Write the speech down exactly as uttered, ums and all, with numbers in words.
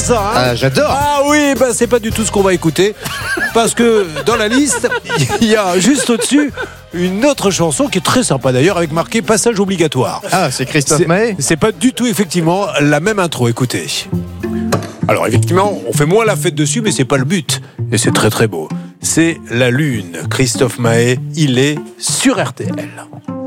ça hein. Ah, j'adore. Ah oui, bah, c'est pas du tout ce qu'on va écouter. Parce que dans la liste, il y a juste au-dessus une autre chanson qui est très sympa d'ailleurs, avec marqué passage obligatoire. Ah, c'est Christophe C'est- Maé. C'est pas du tout effectivement la même intro, écoutez. Alors effectivement, on fait moins la fête dessus, mais c'est pas le but. Et c'est très très beau. C'est La Lune. Christophe Maé, il est sur R T L.